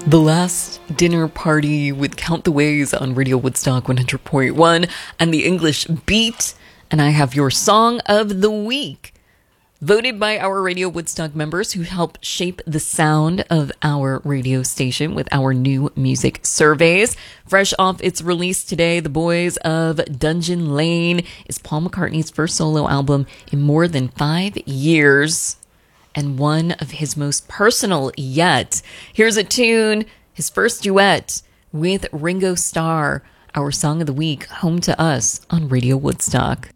The Last Dinner Party with Count the Ways on Radio Woodstock 100.1 and the English Beat. And I have your Song of the Week, voted by our Radio Woodstock members who help shape the sound of our radio station with our new music surveys. Fresh off its release today, The Boys of Dungeon Lane is Paul McCartney's first solo album in more than 5 years, and one of his most personal yet. Here's a tune, his first duet with Ringo Starr, our Song of the Week, home to us on Radio Woodstock.